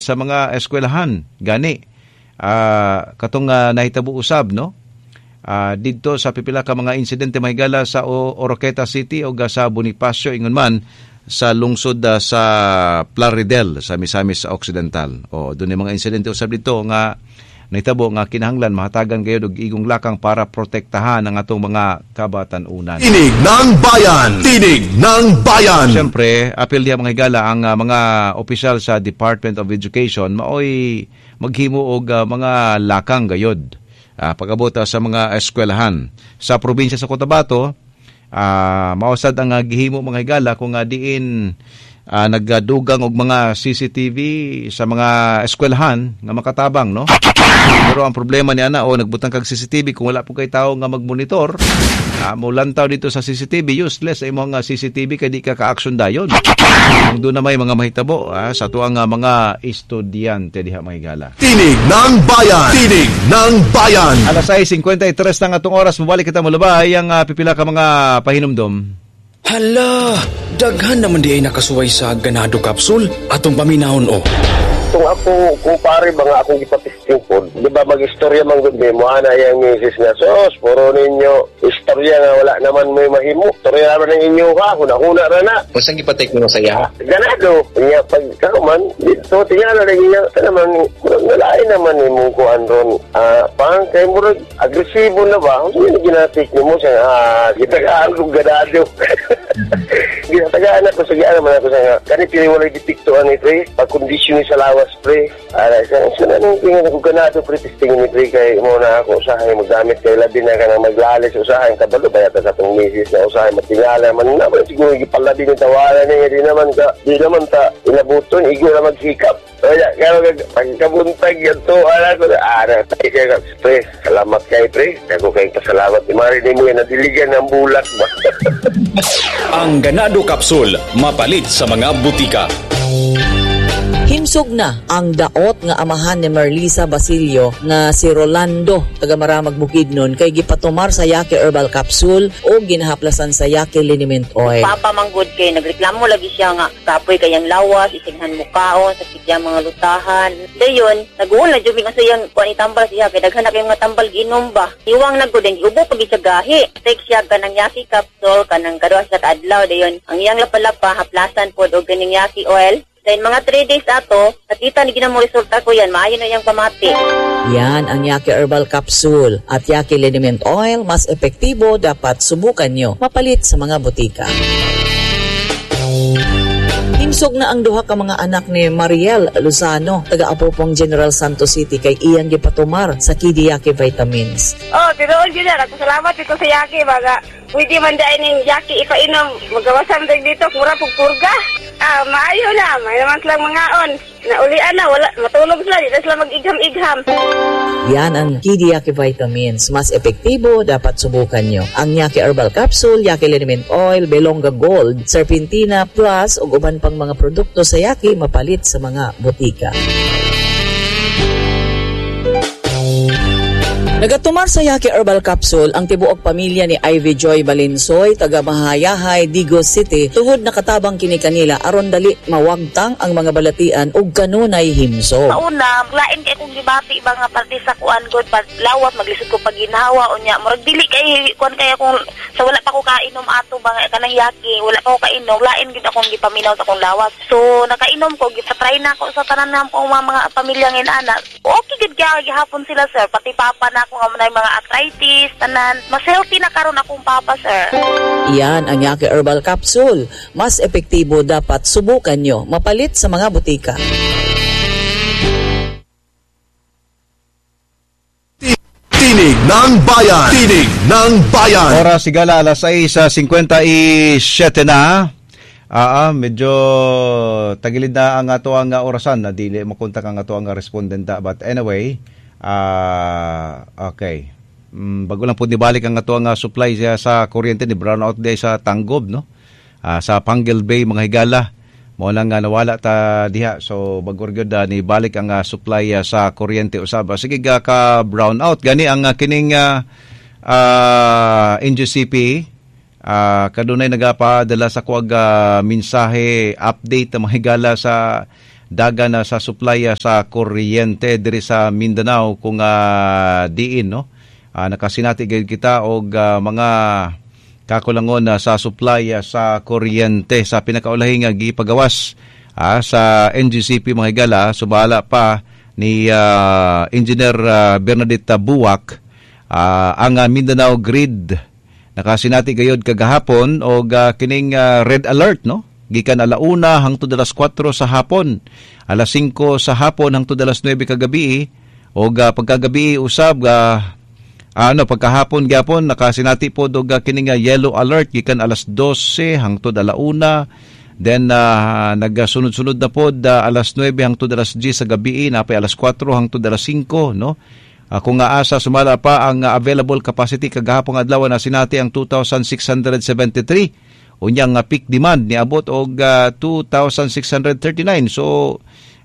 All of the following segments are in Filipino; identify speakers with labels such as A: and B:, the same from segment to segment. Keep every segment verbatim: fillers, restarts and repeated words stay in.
A: sa mga eskwelahan gani uh, katong uh, nahitabo usab no uh, didto sa pipila ka mga insidente mahigala sa o- Oroqueta City o sa Bonifacio ingon man sa lungsod uh, sa Plaridel sa Misamis Occidental. O dunay mga insidente usab dito nga nahitabo nga kinahanglan mahatagan gayud og igong lakang para protektahan ang atong mga kabatan-unan.
B: Tinig ng bayan, tinig ng bayan.
A: Siyempre, apil diha mga higala ang uh, mga opisyal sa Department of Education maoy maghimo og uh, mga lakang gayud. Uh, pag-abot uh, sa mga eskwelahan sa probinsya sa Cotabato, uh, mausad ang uh, gihimo mga higala kung uh, diin uh, nagdugang og mga C C T V sa mga eskwelahan nga makatabang no. Pero ang problema ni ana o nagbutang kag C C T V kung wala po kay tao nga magmonitor, uh, mo lantaw dito sa C C T V useless ay mo nga C C T V kay di ka ka-action dayon. Kung doon na may mga mahitabo uh, sa tuang uh, mga estudyante diha mahigala.
B: Tinig ng bayan, tinig ng bayan.
A: Alas sais fifty-three na atong oras mabalik kita mulabay ang uh, pipila ka mga pahinumdom.
C: Hala, daghan naman di ay nakasuway sa ganado kapsul atong paminahon o.
D: Kung ako, kumpare ba nga akong ipatisting po, di ba mag-istorya man gundi mo, ana yung misis nga, sos, puro ninyo, istorya nga wala naman may mahimo. Istorya naman ng inyo ka, huna-huna na na.
C: O saan ipatik mo sa iya?
D: Ganado. Nga, pag kakuman, dito, tingnan na rin niya, ka naman, nalain naman ni mong kuhan ron. Ah, pang, kayo mo rin, agresibo na ba? Kung sino ginatik ni mo siya, ah, gitagaan kong ganado. Ginatagaan ako, sagaan naman ako sa nga, kanit piniwalay detiktuan ni Pre, pag-kondisyon ni sa lawas, Pre. Ara, isa, isa na nung tingin ako ganado, Pre, testingin ni Pre, kay mo na ako, usahay, magdamit kay labi na ka nang maglalis, usahay, kabalo, bayata sa itong misis na usahay, matingala, man naman, siguro, ipalabi ni tawanan niya, di naman ka, di naman ta, inabuton, igo na magsikap. Kaya, kaya, pagkabuntag yan to, ara ko, ara, tayo kaya, Pre, salamat kay Pre, ako kayong pasalamat, imarinig mo yan, nadiligan ng bulak ba?
C: Ang ganado kapsul, mapalit sa mga butika.
E: Himsog na ang daot nga amahan ni Marlisa Basilio nga si Rolando taga Maramag Bukidnon kay gipatumar sa Yake Herbal Capsule o ginahaplasan sa Yake Liniment Oil.
F: Papa manggod kay nagreklamo lagi siya nga kapoy kayang lawas, isighan mo kaon sa sigyang mga lutahan. Dayon, naguol na jud nga sayang kuan itambal siya kay daghan na kay mga tambal ginom ba. Iwang nagud ang giubo pag siya gahi. Take siya kanang Yake Capsule kanang kadua sa adlaw dayon. Ang iyang lapalapa haplasan pod og ganing Yake Oil. Dahil mga three days ato, nakita ni ginamo resulta ko yan, maayo na yung pamati.
E: Yan ang Yake Herbal Capsule at Yake Liniment Oil, mas epektibo, dapat subukan nyo. Mapalit sa mga butika. Himsog na ang duha ka mga anak ni Mariel Luzano, taga-Apopong General Santos City kay iyang gipatumar sa Kidi Yake Vitamins.
G: Oh, tinuod yun na. Salamat dito sa Yake, baga. Pwede man dahil ng Yake ipainom. Magawasan din dito, mura pagpurga. Ah, maayo na. May naman silang mga on. Naulian na, wala. Matulog sila. Dito sila mag-igham-igham.
E: Yan ang Kidi Yake Vitamins. Mas epektibo, dapat subukan nyo. Ang Yake Herbal Capsule, Yake Liniment Oil, Belonga Gold, Serpentina Plus, o uban pang mga produkto sa Yake mapalit sa mga butika. Nagatumar sa Yake Herbal Capsule ang tibuok pamilya ni Ivy Joy Balinsoy, taga Mahayahay, Digos City, tungod nakatabang kini kanila aron dali mawagtang ang mga balatian ug kanunay himso.
F: Una, lain kay kung gibati ba nga parte sa kuan god pag lawas maglisod ko pag ginhawa unya murag dili kay kuan kay akong sa wala pa ko kainom ato ba kanang Yake, wala pa ko kainom, lain gid akong gipaminaw sa akong lawas. So nakainom ko, gipatry na ako sa tanan ng mga, mga pamilya ngin ana. Okay gid kaya gihapon sila sir, pati papa na kung ano na mga arthritis, tanan. Mas healthy na karon akong papa, sir.
E: Iyan ang Yake Herbal Capsule. Mas epektibo, dapat subukan nyo. Mapalit sa mga butika.
B: Tinig ng bayan, tinig ng bayan.
A: Oras sigala alas sais fifty-seven na. Ah, medyo tagilid na ang ato ang orasan na dili makontak ang ato ang respondenta, but anyway, ah uh, okay. Mm, bago lang po nibalik ang ato ang supply siya sa kuryente ni brownout day sa Tanggob, no? Uh, sa Pangal Bay mga higala. Mo lang nga nawala ta diha, so bago gyud uh, ni balik ang uh, supply uh, sa kuryente usab. Sige ga ka brownout gani ang uh, kining uh, uh, N G C P. Uh, kadunay nagapadala sa kuwag uh, mensahe update na mahigala sa daga na sa supply uh, sa kuryente diri sa Mindanao kung uh, diin no. Uh, nakasinati gayud kita og uh, mga kakulangon uh, sa supply uh, sa kuryente sa pinakaulahing uh, gipagawas uh, sa N G C P mga higala. Sumala pa ni uh, Engineer uh, Bernadette Buwak uh, ang uh, Mindanao Grid nakasinati gayud kagahapon og uh, kining uh, red alert no gikan alauna hangtod alas kwatro sa hapon, alas singko sa hapon hangtod alas nuwebe kagabi og uh, pagkagabi usab uh, ano pagkahapon gyapon nakasinati pod og uh, kining uh, yellow alert gikan alas dose hangtod alauna. Then uh, nagsunod-sunod na po uh, alas nuwebe hangtod alas diyes sa gabi, napay alas kwatro hangtod alas singko no. Uh, kung aasa sumala pa ang uh, available capacity kagahapon adlaw na sinati ang two thousand six hundred seventy-three. Unyang uh, peak demand ni abot og uh, two thousand six hundred thirty-nine. So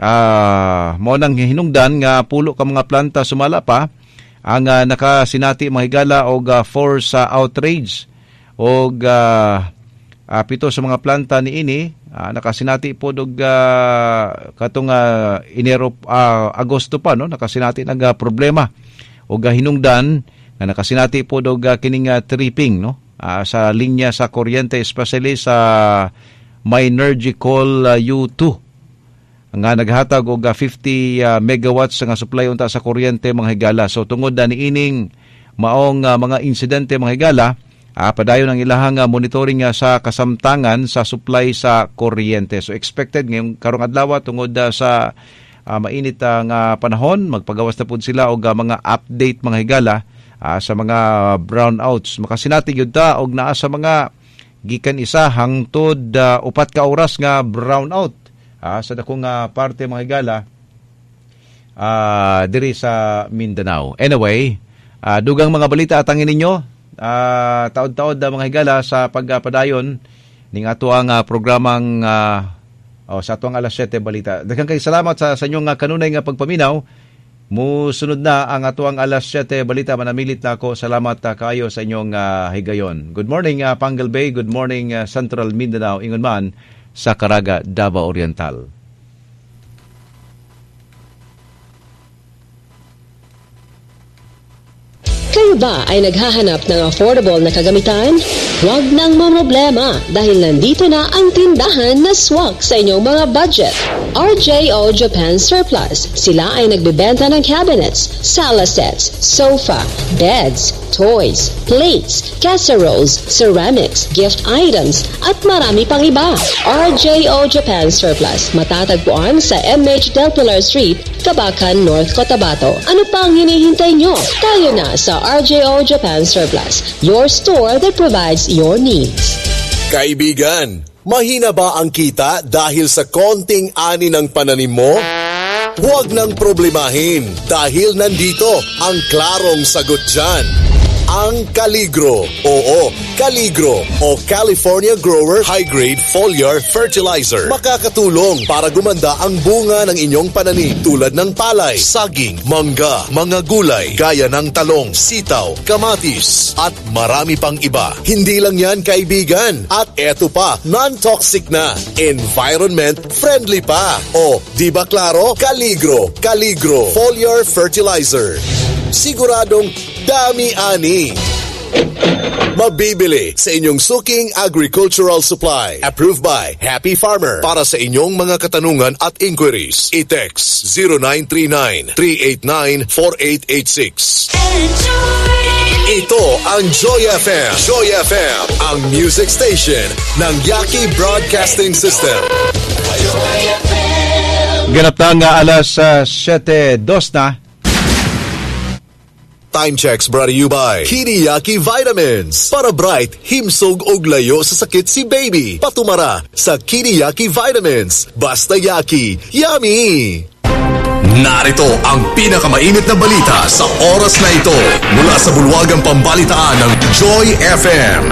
A: uh, mo nang hinungdan nga pulo ka mga planta sumala pa ang uh, nakasinati mga higala og uh, force uh, outrage og uh, Uh, pito sa mga planta ni ini uh, nakasinati po og uh, katong uh, Enero uh, Agosto pa no nakasinati nag uh, problema og uh, hinungdan nga nakasinati po og uh, kining uh, tripping no uh, sa linya sa kuryente especially sa Minergicol uh, U two nga naghatag og uh, fifty uh, megawatts nga supply unta sa kuryente mga higala. So tungod na ni ining maong uh, mga insidente mga higala, Ah, padayon ang ilahang uh, monitoring uh, sa kasamtangan sa supply sa kuryente. So expected ngayong karong adlaw tungod uh, sa uh, mainit ang uh, panahon, magpagawas na pud sila og uh, mga update mga higala uh, sa mga brownouts. Makasinati gyud ta og naa sa mga gikan isa hangtod uh, upat ka oras nga brownout uh, sa dakong uh, parte mga higala uh, diri sa Mindanao. Anyway, uh, dugang mga balita atangin ninyo. Uh, taod-taod uh, mga higala sa pagpadayon ning ato ang uh, programang uh, oh, sa atuang alas siyete balita. Daghang kay salamat sa, sa inyong uh, kanunay nga pagpaminaw. Musunod na ang atuang alas siyete balita. Manamilit na ako. Salamat uh, kayo sa inyong uh, higayon. Good morning uh, Pangal Bay. Good morning uh, Central Mindanao. Ingon man sa Caraga, Davao Oriental.
H: Kayo ba ay naghahanap ng affordable na kagamitan? Huwag nang mamroblema dahil nandito na ang tindahan na swak sa inyong mga budget. R J O Japan Surplus. Sila ay nagbebenta ng cabinets, sala sets, sofa, beds, toys, plates, casseroles, ceramics, gift items, at marami pang iba. R J O Japan Surplus. Matatagpuan sa M H Del Pilar Street, Cabacan, North Cotabato. Ano pang hinihintay nyo? Tayo na sa R J O Japan Surplus, your store that provides your needs.
B: Kaibigan, mahina ba ang kita dahil sa konting ani ng pananim mo? Huwag nang problemahin dahil nandito ang klarong sagot dyan. Ang Caligro. Oo, Caligro o California Grower High Grade Foliar Fertilizer. Makakatulong para gumanda ang bunga ng inyong pananim tulad ng palay, saging, mangga, mga gulay, gaya ng talong, sitaw, kamatis, at marami pang iba. Hindi lang yan kaibigan. At eto pa, non-toxic na, environment friendly pa. O, di ba klaro? Caligro, Caligro Foliar Fertilizer. Siguradong dami-ani. Mabibili sa inyong suking agricultural supply. Approved by Happy Farmer. Para sa inyong mga katanungan at inquiries, i-text zero nine three nine, three eight nine, four eight eight six. Ito ang Joy F M. Joy F M, ang music station ng Yaki Broadcasting System.
A: Ganap na nga alas uh, siyete dos na.
B: Time checks brought to you by Kiriyaki Vitamins. Para bright, himsog og layo sa sakit si baby. Patumara sa Kiriyaki Vitamins. Basta Yaki, yummy! Narito ang pinakamainit na balita sa oras na ito mula sa bulwagang pambalitaan ng Joy F M.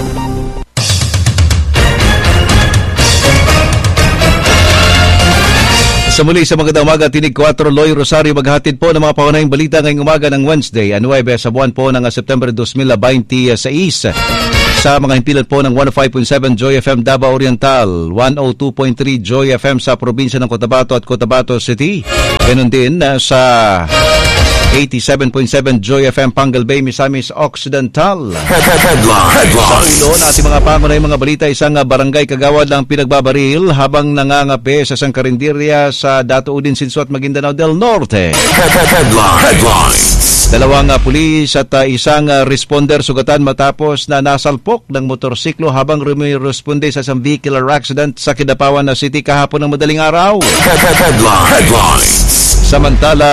A: Sa muli sa mga umaga, tinig kwatro, Loy Rosario maghatid po ng mga paunahing balita ngayong umaga ng Wednesday, nuwebe sa buwan po ng September two thousand twenty-six. sa mga himpilan po ng one oh five point seven Joy F M Davao Oriental, one oh two point three Joy F M sa probinsya ng Cotabato at Cotabato City. Ganon din uh, sa eighty-seven point seven Joy F M Pangal Bay, Misamis Occidental. Sa ulo na ating mga pamunay mga balita, isang barangay kagawad ang pinagbabaril habang nangangape sa isang karinderya sa Dato Udin, Sinsuat, Maguindanao del Norte. Dalawang uh, pulis at uh, isang uh, responder sugatan matapos na nasalpok ng motorsiklo habang rumiresponde sa isang vehicular accident sa Kidapawan na City kahapon ng madaling araw. Samantala,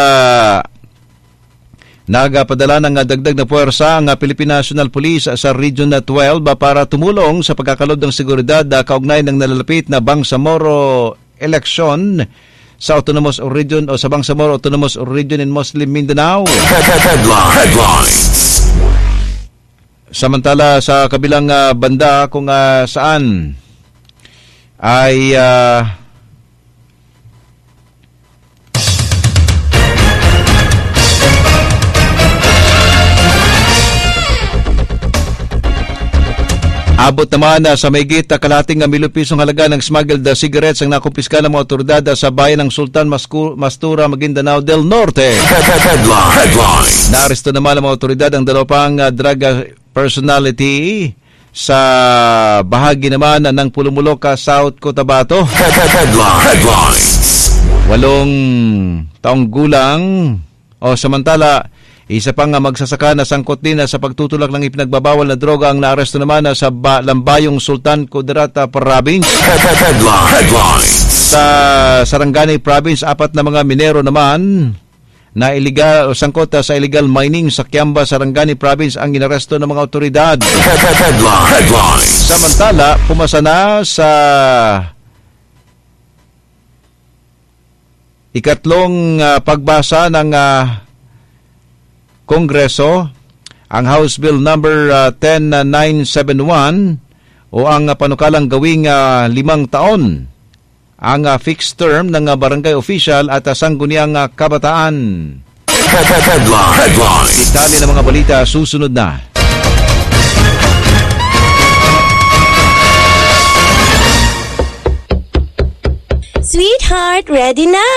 A: nagapadala ng dagdag na puwersa ang Philippine National Police sa Region twelve para tumulong sa pagkakalob ng seguridad kaugnay ng nalalapit na Bangsamoro eleksyon sa Autonomous Region o sa Bangsamoro Autonomous Region in Muslim Mindanao. Samantala sa kabilang uh, banda kung uh, saan ay uh, abot naman uh, sa mayigit uh, kalating uh, milyong pisong halaga ng smuggled uh, cigarettes ang nakumpiska ng mga otoridad uh, sa bayan ng Sultan Mascu- Mastura, Maguindanao del Norte. Naaresto naman ng mga otoridad ang dalawang uh, drug uh, personality sa bahagi naman uh, ng Pulumulok, uh, South Cotabato. Walong taong gulang o samantala isa pang magsasaka na sangkot din sa pagtutulak ng ipinagbabawal na droga ang naaresto naman sa ba- Lambayong Sultan Kudarata Province. Sa Sarangani Province, apat na mga minero naman na illegal o sangkot sa illegal mining sa Kiamba, Sarangani Province ang inaresto ng mga otoridad. Samantala, pumasa na sa ikatlong uh, pagbasa ng uh, Kongreso ang House Bill number uh, ten nine seven one o ang uh, panukalang gawing uh, limang taon ang uh, fixed term ng uh, barangay official at uh, sangguniang uh, kabataan. Detalye ng mga balita susunod na.
I: Sweetheart, ready na!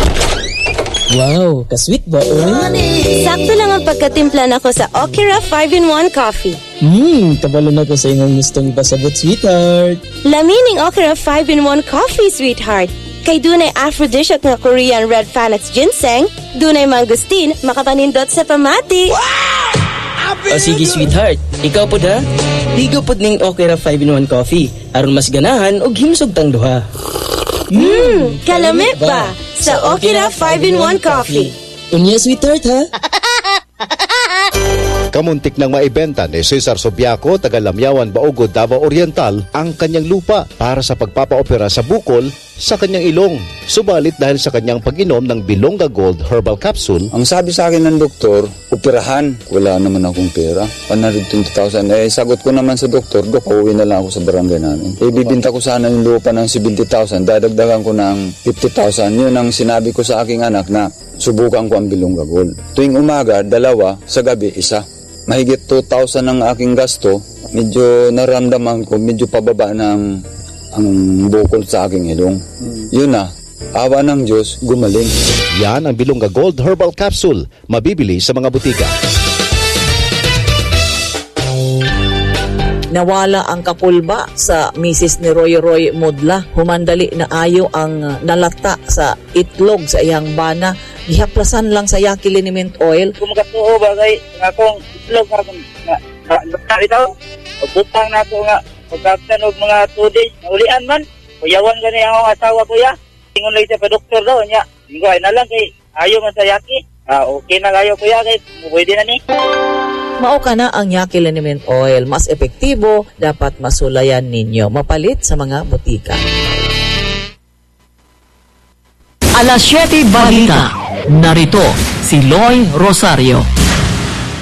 J: Wow, ka-sweet ba, oy?
I: Sakto lang ang pagkatimpla nako sa Okira five in one coffee.
J: Hmm, kabalo na ko sa inyong gustong ibasabot, sweetheart.
I: Lamining Okira five in one coffee, sweetheart. Kay dunay aphrodisiac nga Korean red Panax ginseng, dunay mangustin, makapanindot sa pamati.
J: Wow! O sige, sweetheart. Ikaw po da? Ligaw po ning Okira five in one coffee. Aron mas ganahan og himsog tang duha.
I: Hmm, kalamit ba? Sa Okira five in one coffee.
J: Unya, sweetheart, ha?
K: Kamuntik nang maibenta ni Cesar Sobiaco, taga Lamyawan, Baugod, Davao Oriental ang kanyang lupa para sa pagpapaopera sa bukol sa kanyang ilong. Subalit dahil sa kanyang pag-inom ng Bilonga Gold Herbal Capsule,
L: ang sabi sa akin ng doktor, operahan. Wala naman akong pera. one hundred twenty thousand. Eh, sagot ko naman sa doktor, Dok, pauwi na lang ako sa barangay namin. Eh, bibinta ko sana yung lupa ng seventy thousand. Dadagdagan ko ng fifty thousand. Yun ang sinabi ko sa aking anak na subukan ko ang Bilonga Gold. Tuwing umaga, dalawa. Sa gabi, isa. Mahigit two thousand ang aking gasto. Medyo naramdaman ko, medyo pababa ng ang bukol sa aking ilong. Hmm. Yun na, awa ng Diyos, gumaling.
K: Yan ang Bilonga Gold Herbal Capsule. Mabibili sa mga butika.
E: Nawala ang kapulba sa misis ni Roy Roy Mudla. Humandali na ayo ang nalata sa itlog sa iyang bana. Gihaplasan lang sa yaki liniment oil.
M: Kung magatuo ba kay akong itlog akong na ito, butang na ako nga pagkaktan og mga two days. Naulian man, kuyawan gani akong asawa kuya. Tingon lang siya pa doktor daw niya. Hindi ay na lang kay ayo man sa yaki. Ah, okay na kayo kuya kay pwede na ni.
E: Mao ka na ang yaki liniment oil. Mas epektibo, dapat masulayan ninyo. Mapalit sa mga butika.
N: Alas siyete Balita. Narito si Loy Rosario.